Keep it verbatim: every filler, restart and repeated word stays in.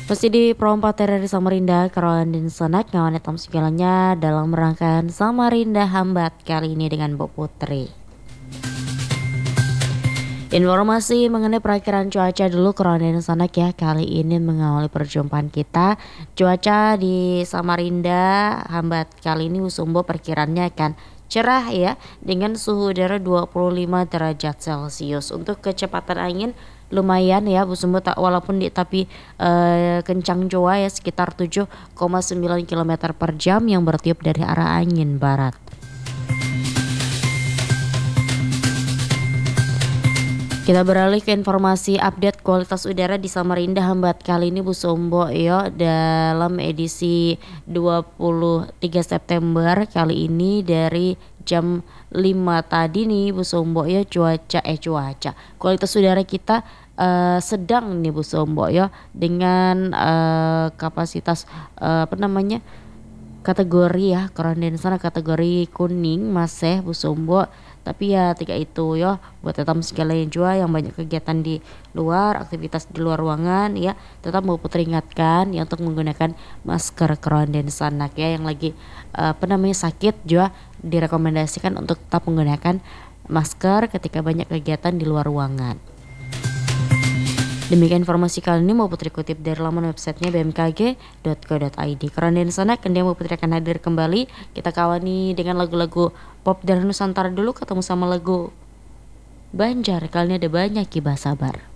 Meski di perompak dari Samarinda, Kerawan dan Sanak ngawan hitam segalanya dalam rangkaian Samarinda Hambat kali ini dengan Bu Putri. Informasi mengenai perakiraan cuaca dulu Kerawan dan Sanak ya. Kali ini mengawali perjumpaan kita. Cuaca di Samarinda Hambat kali ini Usumbo perkiraannya akan cerah ya, dengan suhu udara dua puluh lima derajat Celcius. Untuk kecepatan angin lumayan ya Bu Sumbo, tak walaupun di tapi eh, kencang jua ya, sekitar tujuh koma sembilan kilometer per jam yang bertiup dari arah angin barat. Kita beralih ke informasi update kualitas udara di Samarinda Hambat kali ini Bu Sombo yo, dalam edisi dua puluh tiga September kali ini dari jam lima tadi nih Bu Sombo yo, cuaca eh cuaca kualitas udara kita uh, sedang nih Bu Sombo yo, dengan uh, kapasitas uh, apa namanya kategori ya sana kategori kuning masih Bu Sombo, tapi ya tiga itu ya buat tetap segala yang jua yang banyak kegiatan di luar, aktivitas di luar ruangan ya, tetap mau peringatkan ya untuk menggunakan masker Kerawan dan Sanak ya, yang lagi uh, apa namanya sakit juga direkomendasikan untuk tetap menggunakan masker ketika banyak kegiatan di luar ruangan. Demikian informasi kali ini mau Putri kutip dari laman websitenya b m k g dot co dot i d. Kerawan dan Sanak kemudian mau Putri akan hadir kembali. Kita kawani dengan lagu-lagu pop dari Nusantara dulu, ketemu sama lagu Banjar. Kali ini ada Banyak Kibah Sabar.